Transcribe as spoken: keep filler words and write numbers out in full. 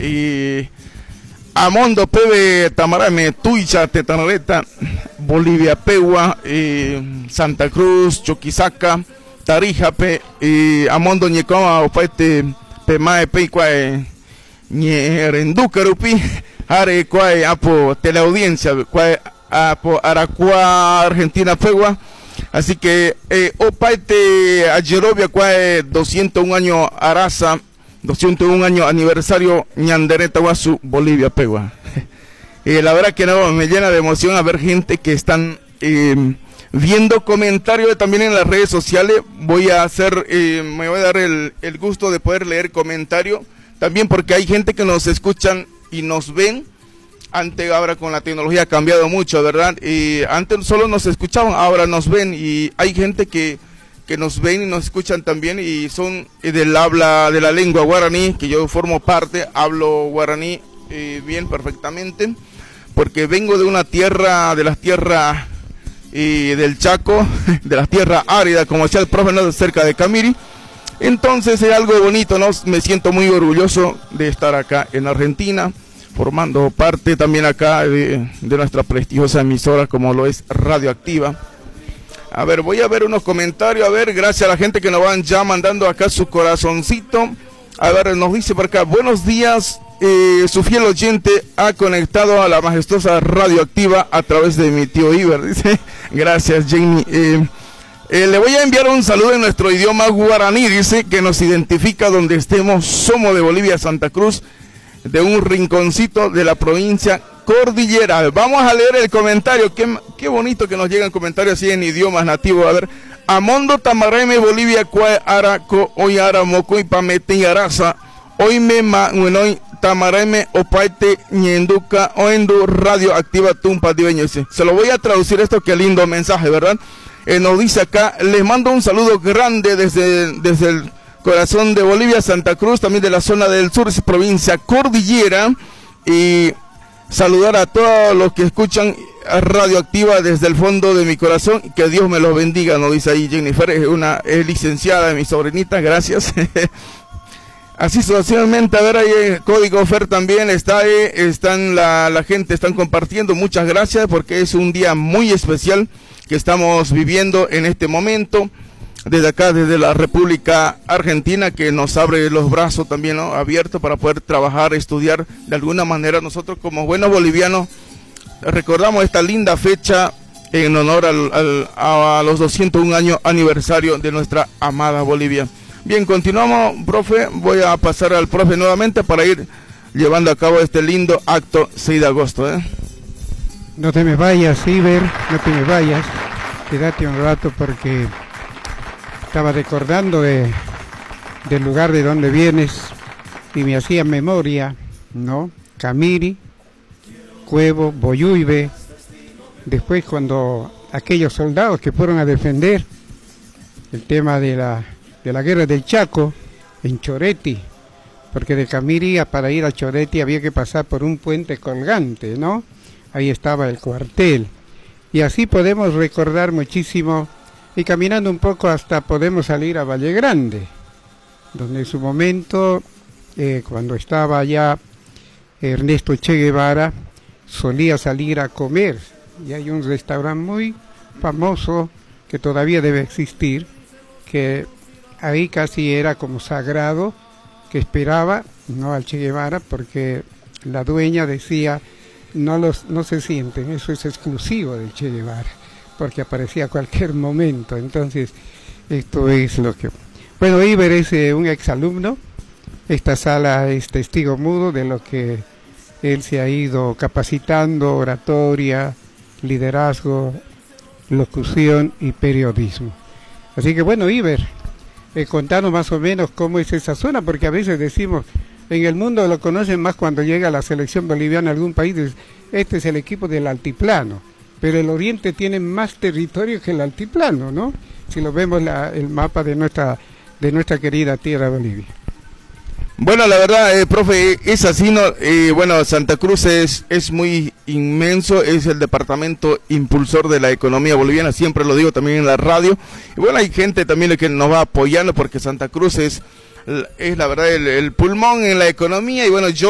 y Amondo Pebe Tamarame, Tuicha, Tetanareta, Bolivia Pegua, y Santa Cruz, Choquisaca, Tarija, Pe, y Amondo Ñecoma, Opaete, Pemae, Peicuae, Ñerenducarupi, Are, Cuae, Apo, Teleaudiencia, Cuae, Apo, Aracua, Argentina, Pegua. Así que, eh, Opaete, Ayerovia, Cuae, doscientos un años, Arasa, doscientos un años aniversario, Ñandereta, Guasu, Bolivia, Pegua. Eh, la verdad que no, me llena de emoción a ver gente que están eh, viendo comentarios también en las redes sociales. Voy a hacer, eh, me voy a dar el, el gusto de poder leer comentarios, también porque hay gente que nos escuchan y nos ven. Antes, ahora con la tecnología ha cambiado mucho, ¿verdad? Y antes solo nos escuchaban, ahora nos ven, y hay gente que, que nos ven y nos escuchan también, y son del habla de la lengua guaraní, que yo formo parte, hablo guaraní eh, bien, perfectamente, porque vengo de una tierra, de las tierras eh, del Chaco, de las tierras áridas, como decía el profe, ¿no?, cerca de Camiri. Entonces es algo bonito, ¿no? Me siento muy orgulloso de estar acá en Argentina, formando parte también acá de, de nuestra prestigiosa emisora como lo es Radioactiva. A ver, voy a ver unos comentarios, a ver, gracias a la gente que nos van ya mandando acá su corazoncito. A ver, nos dice por acá, buenos días, eh, su fiel oyente ha conectado a la majestuosa Radioactiva a través de mi tío Iber, dice, gracias Jamie. Eh, eh, le voy a enviar un saludo en nuestro idioma guaraní, dice, que nos identifica donde estemos, somos de Bolivia, Santa Cruz, de un rinconcito de la provincia Cordillera. Vamos a leer el comentario, qué, qué bonito que nos llegan comentarios así en idiomas nativos. A ver, Amondo Tamareme, Bolivia, Cuae Araco, Hoy Ara Mocoy Pamete y Arasa, Hoy me ma Uenoy Tamareme, Opaite, Ñenduca, Oendu, Radioactiva Tumpa Diveño. Se lo voy a traducir esto, qué lindo mensaje, ¿verdad? Eh, nos dice acá, les mando un saludo grande desde, desde el corazón de Bolivia, Santa Cruz, también de la zona del sur, provincia Cordillera, y saludar a todos los que escuchan Radioactiva desde el fondo de mi corazón, que Dios me los bendiga, nos dice ahí Jennifer, es una es licenciada, mi sobrinita, gracias. Así sucesivamente, a ver, ahí el código Fer también está ahí, están la, la gente, están compartiendo, muchas gracias, porque es un día muy especial que estamos viviendo en este momento. Desde acá, desde la República Argentina, que nos abre los brazos también, ¿no?, abiertos para poder trabajar, estudiar. De alguna manera nosotros como buenos bolivianos recordamos esta linda fecha en honor al, al, a los doscientos un años aniversario de nuestra amada Bolivia. Bien, continuamos, profe. Voy a pasar al profe nuevamente para ir llevando a cabo este lindo acto seis de agosto. ¿eh? No te me vayas, Iber, no te me vayas. Quédate un rato porque estaba recordando de, del lugar de donde vienes y me hacía memoria, ¿no? Camiri, Cuevo, Boyuibe, después cuando aquellos soldados que fueron a defender el tema de la, de la guerra del Chaco en Choreti, porque de Camiri para ir a Choreti había que pasar por un puente colgante, ¿no? Ahí estaba el cuartel, y así podemos recordar muchísimo. Y caminando un poco hasta podemos salir a Valle Grande, donde en su momento, eh, cuando estaba allá Ernesto Che Guevara, solía salir a comer. Y hay un restaurante muy famoso que todavía debe existir, que ahí casi era como sagrado, que esperaba, no al Che Guevara, porque la dueña decía, no, los, no se sienten, eso es exclusivo del Che Guevara, porque aparecía a cualquier momento. Entonces esto es lo que... Bueno, Iber es eh, un exalumno, esta sala es testigo mudo de lo que él se ha ido capacitando, oratoria, liderazgo, locución y periodismo. Así que bueno, Iber, eh, contanos más o menos cómo es esa zona, porque a veces decimos, en el mundo lo conocen más cuando llega la selección boliviana a algún país, este es el equipo del altiplano. Pero el oriente tiene más territorio que el altiplano, ¿no? Si lo vemos la, el mapa de nuestra de nuestra querida tierra Bolivia. Bueno, la verdad, eh, profe, es así, ¿no? Eh, bueno, Santa Cruz es, es muy inmenso, es el departamento impulsor de la economía boliviana, siempre lo digo también en la radio. Y bueno, hay gente también que nos va apoyando porque Santa Cruz es, es la verdad, el, el pulmón en la economía. Y bueno, yo